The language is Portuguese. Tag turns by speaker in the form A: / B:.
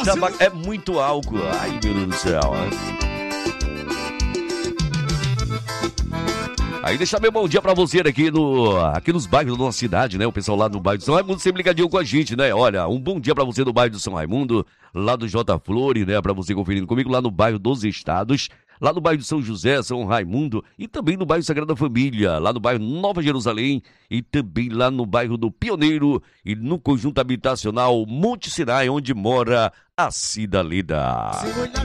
A: tabaco. É muito álcool. Ai, meu Deus do céu. Aí deixa meu bom dia pra você aqui nos bairros da nossa cidade, né? O pessoal lá no bairro do São Raimundo sempre ligadinho com a gente, né? Olha, um bom dia pra você no bairro do São Raimundo, lá do J Flores, né? Pra você conferindo comigo lá no bairro dos Estados, lá no bairro de São José, São Raimundo e também no bairro Sagrada Família, lá no bairro Nova Jerusalém e também lá no bairro do Pioneiro e no conjunto habitacional Monte Sinai, onde mora a Cida Lida.